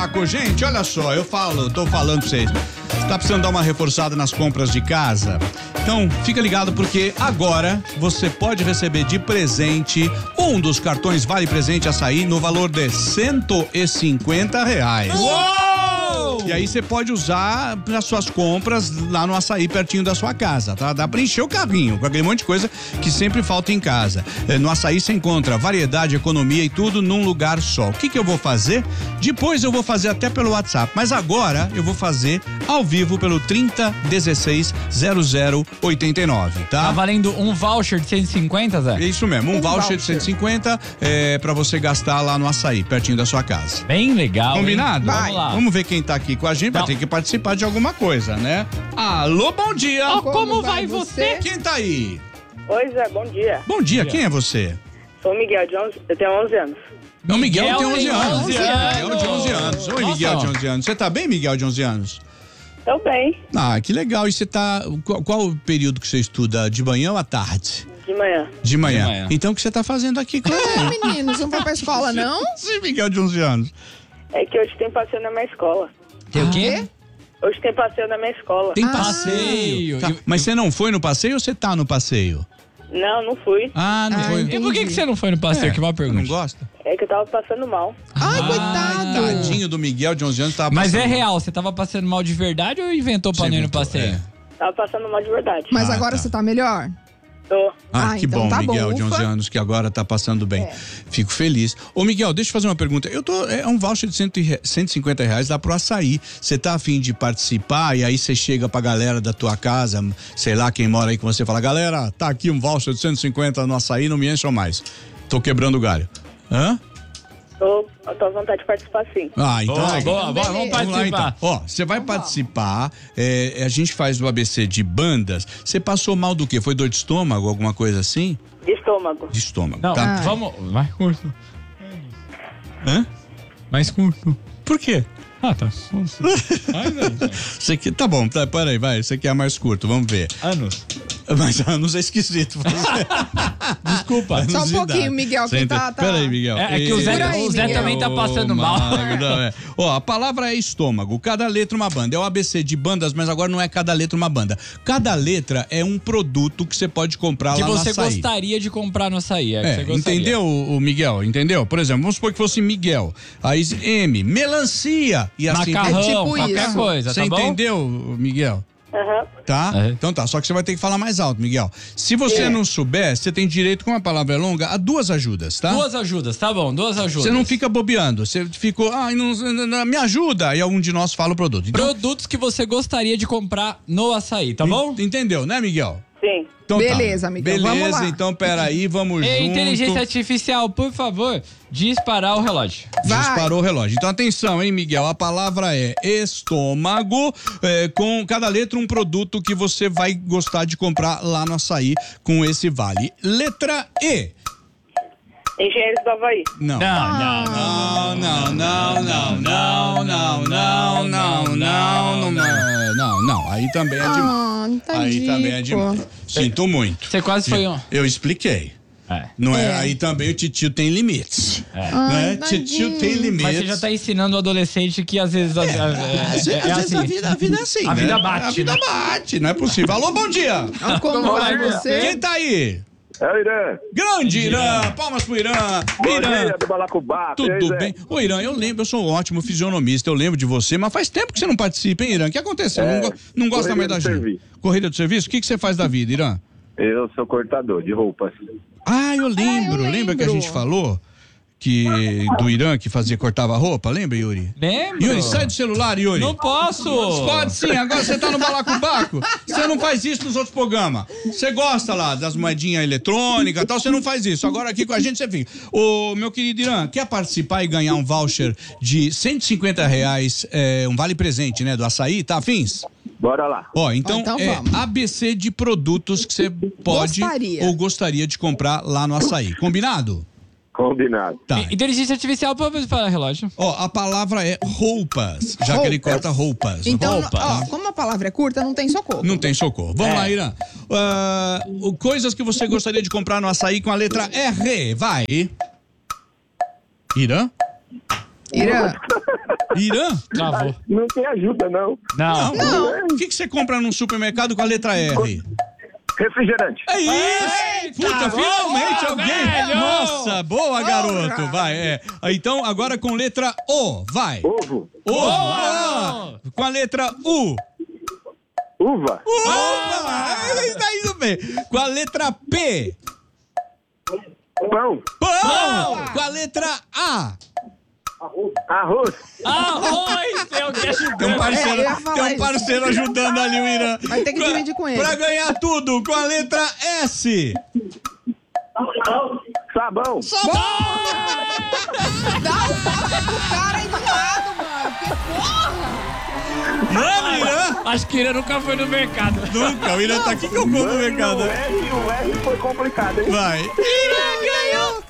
Gente, olha só, tô falando pra vocês. Você tá precisando dar uma reforçada nas compras de casa? Então, fica ligado porque agora você pode receber de presente um dos cartões Vale Presente Açaí no valor de R$150. Uou! E aí você pode usar nas suas compras lá no Açaí pertinho da sua casa, tá? Dá pra encher o carrinho com aquele monte de coisa que sempre falta em casa. No Açaí você encontra variedade, economia e tudo num lugar só. O que eu vou fazer? Depois eu vou fazer até pelo WhatsApp, mas agora eu vou fazer ao vivo pelo 30160089, tá? Tá valendo um voucher de 150, Zé? É isso mesmo, um voucher de 150 pra você gastar lá no Açaí, pertinho da sua casa. Bem legal. Combinado? Vamos lá. Vamos ver quem tá aqui com a gente, vai ter que participar de alguma coisa, né? Alô, bom dia! Como vai você? Quem tá aí? Oi, Zé, bom dia. Bom dia, quem é você? Sou o Miguel, eu tenho 11 anos. Não, Miguel tem 11 anos. 11 Miguel de 11 anos. Oi, Nossa. Miguel de 11 anos. Você tá bem, Miguel de 11 anos? Tô bem, Ah, que legal. E você tá... Qual o período que você estuda? De manhã ou à tarde? de manhã. De manhã. De manhã. Então o que você tá fazendo aqui com ele? Meninos, não vou pra escola, não? Sim, Miguel de 11 anos. É que hoje tem passeio na minha escola. Tem o quê? Hoje tem passeio na minha escola. Tem passeio. Tá, mas você não foi no passeio ou você tá no passeio? Não, não fui. Ah, não foi. E por que você não foi no passeio? Que uma Não pergunta. gosta? É que eu tava passando mal. Ai, coitado. Tadinho do Miguel de 11 anos. Tava Mas é passando- real, você tava passando mal de verdade ou inventou pra Você não ir no inventou, passeio? Tava passando mal de verdade. Mas Ah, agora tá. você tá melhor? Tô. Ah, Ah, que então bom, tá bom, Miguel, de 11 ufa. anos, que agora tá passando bem. Fico feliz. Ô, Miguel, deixa eu fazer uma pergunta. É um voucher de R$150 lá pro Açaí. Você tá a fim de participar e aí você chega pra galera da tua casa, sei lá, quem mora aí com você, fala, galera, tá aqui um voucher de 150 no Açaí, não me encham mais. Tô quebrando o galho. Hã? Eu tô à vontade de participar, sim. Ah, então Boa, é. boa, vamos Vamos lá, participar. então. Ó, você vai participar, a gente faz o ABC de bandas. Você passou mal do quê? Foi dor de estômago, alguma coisa assim? De estômago. De estômago, Não, tá? vamos. Mais curto. Hã? Mais curto. Por quê? Ah, tá. Você que tá bom, tá, peraí, vai, esse aqui é mais curto, vamos ver. Anos. Mas anos é esquisito. Desculpa. Anos Só um de pouquinho, idade. Miguel, Você que entende? tá- Peraí, Miguel. É que o Zé, Segura aí, o Zé Miguel. também tá passando mal. Não, é. Ó, a palavra é estômago, cada letra uma banda. É o ABC de bandas, mas agora não é cada letra uma banda. Cada letra é um produto que você pode comprar Que lá no você Açaí. gostaria de comprar no Açaí. É, que você gostaria. Entendeu, o Miguel? Entendeu? Por exemplo, vamos supor que fosse Miguel. Aí M, melancia. E assim. Macarrão, É tipo qualquer isso. coisa, Você tá bom? entendeu, Miguel? Aham. Tá? É. Então tá, só que você vai ter que falar mais alto, Miguel. Se você não souber, você tem direito, como a palavra é longa, a duas ajudas, tá? Duas ajudas, tá bom, duas ajudas. Você não fica bobeando, você ficou, me ajuda, aí algum de nós fala o produto. Então, Produtos que você gostaria de comprar no Açaí, tá bom? Entendeu, né, Miguel? Sim. Então Beleza, tá. Miguel, Beleza, vamos lá. então peraí, vamos Ei, junto. inteligência artificial, por favor, disparar o relógio. Vai. Disparou o relógio. Então atenção, hein, Miguel? A palavra é estômago, com cada letra um produto que você vai gostar de comprar lá no Açaí com esse vale. Letra E. Engenheiros do Havaí. Não. Não. Aí também é demais. Ah, Aí também é tadinho. demais. Sinto muito. Você quase foi um. Eu expliquei. É. Não é? É. Aí também o titio tem limites. Ai, Né? Titio tadinho. tem limites. Mas você já tá ensinando o adolescente que às vezes. Às vezes assim. a vida é assim. A né? vida bate, A vida né? bate, não é possível. Alô, bom dia. Ah, como vai você? Quem tá aí? É o Irã. Grande Irã. Palmas pro Irã. Bom Irã. dia, do Balacobaco. E aí, Tudo Zé? bem? Ô, Irã, eu lembro, eu sou um ótimo fisionomista, eu lembro de você, mas faz tempo que você não participa, hein, Irã? O que aconteceu? Não gosta correria mais da do gente? serviço. Corrida do serviço? O que você faz da vida, Irã? Eu sou cortador de roupas. Ah, eu lembro. eu Lembra que a lembro. gente falou do Irã que cortava roupa? Lembra, Yuri? Lembro? Yuri, sai do celular, Yuri. Não posso! Pode sim, agora você tá no balacobaco. Você não faz isso nos outros programas. Você gosta lá das moedinhas eletrônicas e tal, você não faz isso. Agora aqui com a gente você fica. Ô, meu querido Irã, quer participar e ganhar um voucher de R$150, um vale presente, né, do Açaí, tá afins? Bora lá. Ó, então, Então é vamos. ABC de produtos que você pode Gostaria. ou gostaria de comprar lá no Açaí. Combinado? Combinado. Tá. Inteligência artificial, por favor, disparar o relógio. Ó, a palavra é roupas, já que ele Roupas. corta roupas. Então, Roupa. ó, como a palavra é curta, não tem socorro. Não tem socorro. Vamos lá, Irã. Coisas que você gostaria de comprar no Açaí com a letra R. Vai. Irã? Irã, Irã? Travou. Não tem ajuda, não. Não. O que você compra num supermercado com a letra R? Refrigerante. É isso! Puta, finalmente alguém! velho! Nossa, boa, garoto! Vai, Então, agora com letra O, vai. Ovo. Boa! Com a letra U. Uva. Uva! Tá indo bem. Com a letra P. Pão. Pão! Com a letra A. Arroz. Arroz, eu que ajudando. eu ia falar Tem um isso. parceiro ajudando ali o Irã. Vai ter que dividir com ele. Pra ganhar tudo, com a letra S. Sabão. Dá um passo pro cara animado, mano. Que porra! Mano, Irã. Acho que ele nunca foi no mercado. Nunca, o Irã tá aqui que eu como no mercado. O R foi complicado, hein? Vai. Irã ganhou!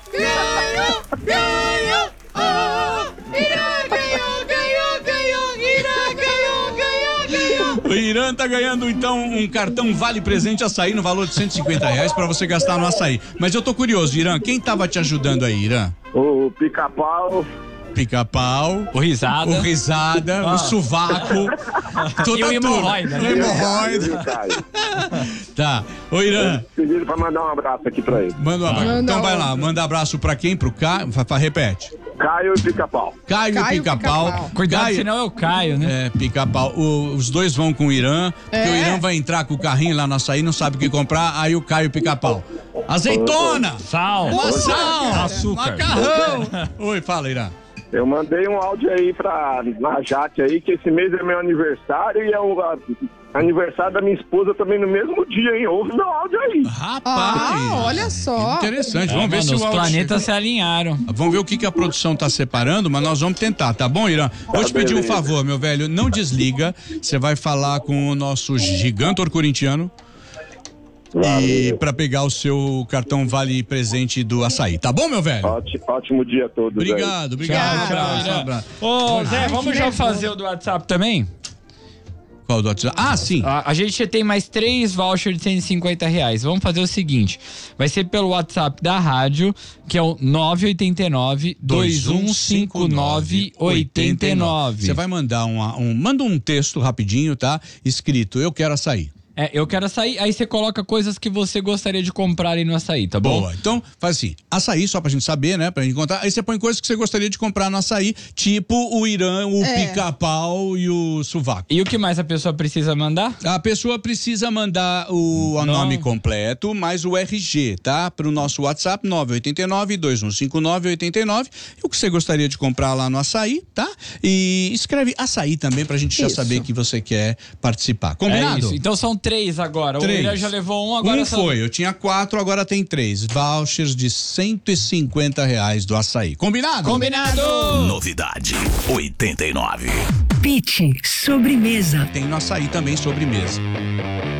O Irã tá ganhando, então, um cartão Vale Presente Açaí no valor de R$150 pra você gastar no açaí. Mas eu tô curioso, Irã, quem tava te ajudando aí, Irã? O pica-pau. Pica-pau, O risada. o risada, o sovaco, toda E o hemorroida, turma. né? O hemorroida. Caio. Tá. Ô, Irã, Pediram pra mandar um abraço aqui pra ele. manda um abraço. Manda Então vai outro. lá, manda abraço pra quem? Pro Caio? Repete. Caio e pica-pau. Caio Caio Pica-Pau. Pica-Pau. Cuidado, Caio- senão é o Caio, né? Pica-pau. Os dois vão com o Irã, porque o Irã vai entrar com o carrinho lá no açaí, não sabe o que comprar, aí o Caio Pica-Pau. Azeitona! Sal. Maçã! Açúcar. Macarrão! Oi, fala, Irã. Eu mandei um áudio aí na Jate aí, que esse mês é meu aniversário e é o aniversário da minha esposa também no mesmo dia, hein? Ouve meu áudio aí. Rapaz! Olha só. Interessante, vamos ver Mano, se os o áudio planetas chega. se alinharam. Vamos ver o que a produção tá separando, mas nós vamos tentar, tá bom, Irã? Vou te pedir um beleza. favor, meu velho, não desliga, você vai falar com o nosso gigantor corintiano e pra pegar o seu cartão Vale Presente do açaí, tá bom, meu velho? Ótimo dia a todos aí. Obrigado, obrigado. Tchau, Um tchau. abraço. Ô, Zé, Ai, vamos que já nervoso. fazer o do WhatsApp também? Qual do WhatsApp? Ah, sim. A gente tem mais 3 vouchers de R$150. Vamos fazer o seguinte: vai ser pelo WhatsApp da rádio, que é o 989-2159-89. Você vai mandar manda um texto rapidinho, tá? Escrito, eu quero açaí. Eu quero açaí, aí você coloca coisas que você gostaria de comprar aí no açaí, tá bom? Boa. Então, faz assim, açaí, só pra gente saber, né? Pra gente contar. Aí você põe coisas que você gostaria de comprar no açaí, tipo o Irã, o pica-pau e o sovaco. E o que mais a pessoa precisa mandar? A pessoa precisa mandar o nome completo, mais o RG, tá? Pro nosso WhatsApp, 989-2159-89. E o que você gostaria de comprar lá no açaí, tá? E escreve açaí também pra gente já Isso. saber que você quer participar. Combinado? É isso. Então são 3 agora. O 3. Irã já levou um, agora são... Foi, eu tinha 4, agora tem 3. Vouchers de R$150 do açaí. Combinado? Combinado! Novidade 89. Pitch Sobremesa. Tem no açaí também sobremesa.